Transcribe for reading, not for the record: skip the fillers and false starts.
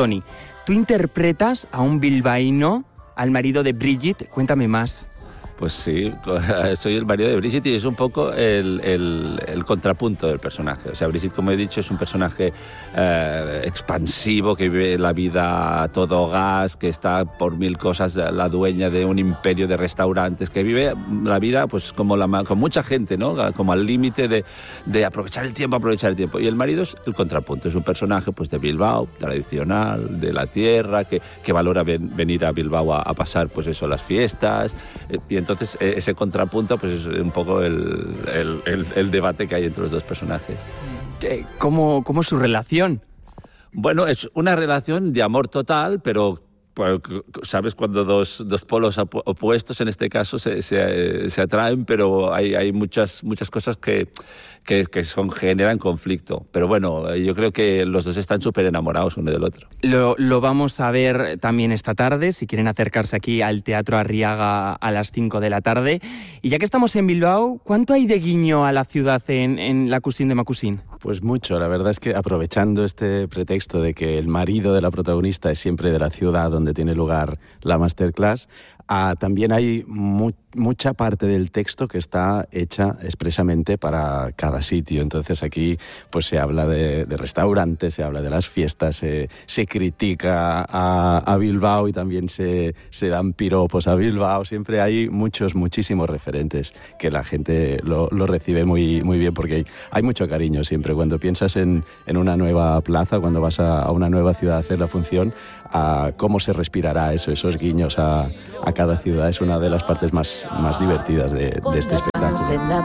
Toni, tú interpretas a un bilbaíno, al marido de Brigitte. Cuéntame más. Pues sí, soy el marido de Brigitte y es un poco el contrapunto del personaje. O sea, Brigitte, como he dicho, es un personaje expansivo, que vive la vida a todo gas, que está por mil cosas, la dueña de un imperio de restaurantes, que vive la vida pues como con mucha gente, ¿no? Como al límite de aprovechar el tiempo. Y el marido es el contrapunto, es un personaje pues de Bilbao, tradicional, de la tierra, que valora venir a Bilbao a pasar pues eso, las fiestas, y entonces ese contrapunto pues es un poco el debate que hay entre los dos personajes. ¿Cómo es su relación? Bueno, es una relación de amor total, pero sabes, cuando dos polos opuestos en este caso se atraen, pero hay muchas cosas que generan conflicto. Pero bueno, yo creo que los dos están súper enamorados uno del otro. Lo vamos a ver también esta tarde, si quieren acercarse aquí al Teatro Arriaga a las 5 de la tarde. Y ya que estamos en Bilbao, ¿cuánto hay de guiño a la ciudad en La Cousine de ma Cousine? Pues mucho, la verdad es que aprovechando este pretexto de que el marido de la protagonista es siempre de la ciudad donde tiene lugar la masterclass, también hay mucha parte del texto que está hecha expresamente para cada sitio. Entonces aquí pues se habla de restaurantes, se habla de las fiestas, se critica a Bilbao y también se dan piropos a Bilbao. Siempre hay muchísimos referentes que la gente lo recibe muy bien, porque hay mucho cariño siempre. Cuando piensas en una nueva plaza, cuando vas a una nueva ciudad a hacer la función, a cómo se respirará esos guiños a cada ciudad, es una de las partes más divertidas de este espectáculo.